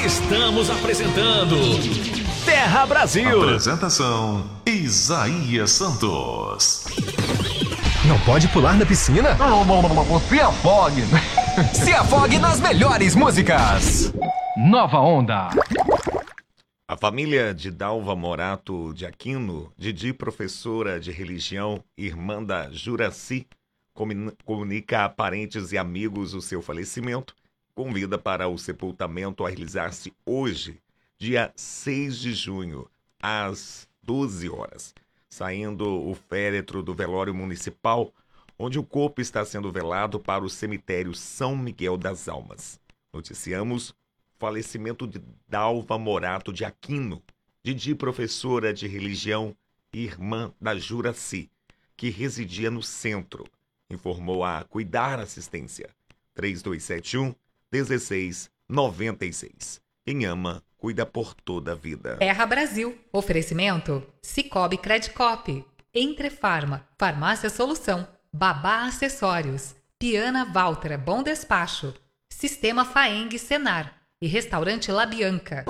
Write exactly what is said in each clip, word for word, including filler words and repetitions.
Estamos apresentando Terra Brasil. Apresentação Isaías Santos. Não pode pular na piscina? Não, não, não, não. Se afogue. Se afogue nas melhores músicas. Nova Onda. A família de Dalva Morato de Aquino, Didi, professora de religião, irmã da Juraci, comunica a parentes e amigos o seu falecimento, convida para o sepultamento a realizar-se hoje, dia seis de junho, às doze horas, saindo o féretro do velório municipal, onde o corpo está sendo velado para o cemitério São Miguel das Almas. Noticiamos o falecimento de Dalva Morato de Aquino, Didi, professora de religião e irmã da Juraci, que residia no centro, informou a Cuidar Assistência, três dois sete um, um seis nove seis. Quem ama, cuida por toda a vida. Terra Brasil. Oferecimento Cicobi Credicop, Entrefarma, Farmácia Solução, Babá Acessórios, Piana Valtra Bom Despacho, Sistema Faeng Senar e Restaurante La Bianca.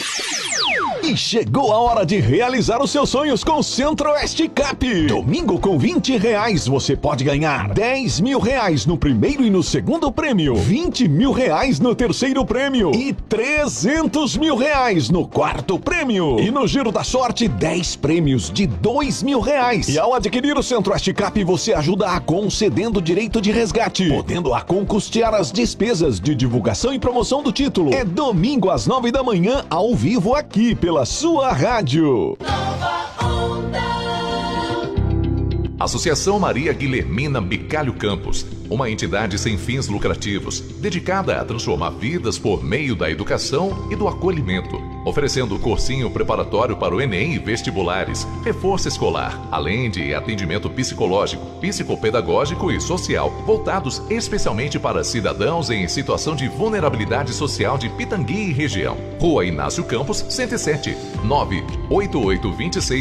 E chegou a hora de realizar os seus sonhos com o Centro-Oeste Cap. Domingo com vinte reais você pode ganhar dez mil reais no primeiro e no segundo prêmio, vinte mil reais no terceiro prêmio e trezentos mil reais no quarto prêmio. E no Giro da Sorte, dez prêmios de dois mil reais. E ao adquirir o Centro-Oeste Cap, você ajuda a Acon cedendo direito de resgate, podendo a Acon custear as despesas de divulgação e promoção do título. É domingo às nove da manhã, ao vivo aqui pela sua rádio. Nova Onda. Associação Maria Guilhermina Bicalho Campos, uma entidade sem fins lucrativos, dedicada a transformar vidas por meio da educação e do acolhimento, oferecendo cursinho preparatório para o Enem e vestibulares, reforço escolar, além de atendimento psicológico, psicopedagógico e social, voltados especialmente para cidadãos em situação de vulnerabilidade social de Pitangui e região. Rua Inácio Campos, cento e sete, nove oito oito dois seis